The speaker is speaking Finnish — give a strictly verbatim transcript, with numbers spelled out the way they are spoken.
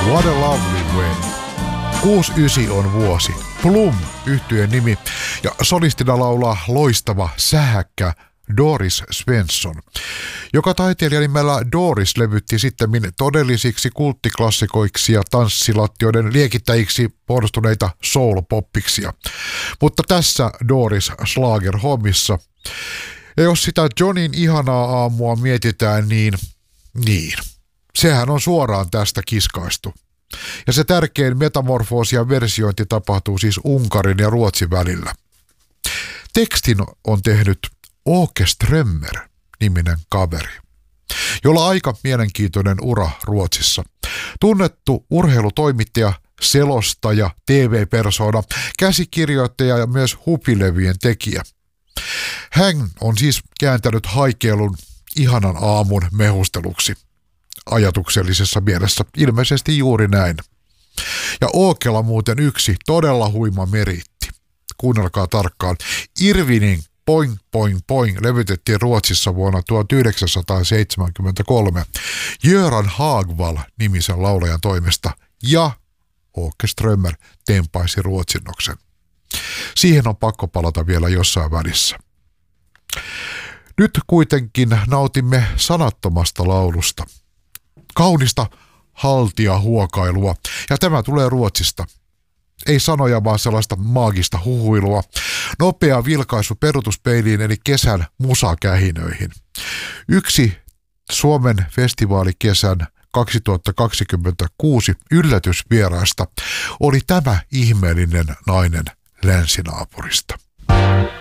What a Lovely Way. kuusikymmentäyhdeksän on vuosi. Plum yhtyeen nimi ja solistina laulaa loistava sähäkkä Doris Svensson, joka taiteilijan nimellä Doris levytti sittemmin todellisiksi kulttiklassikoiksi ja tanssilattioiden liekittäjiksi muodostuneita soul-poppiksia. Mutta tässä Doris Schlager-hommissa. Ja jos sitä Johnin ihanaa aamua mietitään, niin niin. Sehän on suoraan tästä kiskaistu. Ja se tärkein metamorfoosi ja versiointi tapahtuu siis Unkarin ja Ruotsin välillä. Tekstin on tehnyt Åke Strömmer-niminen kaveri, jolla aika mielenkiintoinen ura Ruotsissa. Tunnettu urheilutoimittaja, selostaja, T V-persoona, käsikirjoittaja ja myös hupilevyjen tekijä. Hän on siis kääntänyt haikeilun ihanan aamun mehusteluksi. Ajatuksellisessa mielessä ilmeisesti juuri näin. Ja Åkella muuten yksi todella huima meriitti. Kuunnelkaa tarkkaan. Irvinin Poing Poing Poing levytettiin Ruotsissa vuonna tuhatyhdeksänsataaseitsemänkymmentäkolme Göran Hagwall-nimisen laulajan toimesta ja Åke Strömmer tempaisi ruotsinnoksen. Siihen on pakko palata vielä jossain välissä. Nyt kuitenkin nautimme sanattomasta laulusta. Kaunista haltijahuokailua, ja tämä tulee Ruotsista. Ei sanoja, vaan sellaista maagista huhuilua. Nopea vilkaisu peruutuspeiliin eli kesän musakähinöihin. Yksi Suomen festivaalikesän kaksituhattakaksikymmentäkuusi yllätysvieraista oli tämä ihmeellinen nainen länsinaapurista.